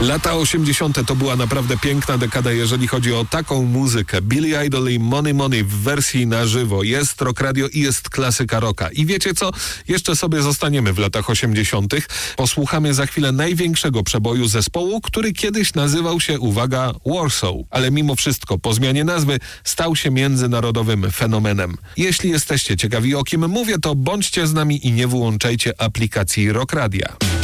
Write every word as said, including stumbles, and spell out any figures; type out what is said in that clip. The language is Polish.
Lata osiemdziesiąte to była naprawdę piękna dekada, jeżeli chodzi o taką muzykę. Billy Idol i Money Money w wersji na żywo. Jest rock radio i jest klasyka rocka. I wiecie co? Jeszcze sobie zostaniemy w latach osiemdziesiątych. Posłuchamy za chwilę największego przeboju zespołu, który kiedyś nazywał się, uwaga, Warsaw. Ale mimo wszystko, po zmianie nazwy, stał się międzynarodowym fenomenem. Jeśli jesteście ciekawi, o kim mówię, to bądźcie z nami i nie wyłączajcie aplikacji Rock Radia.